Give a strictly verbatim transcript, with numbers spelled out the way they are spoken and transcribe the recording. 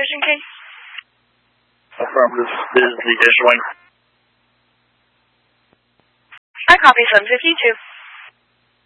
Pigeon King? Affirmative. This is the dish wing. I copy seven fifty-two.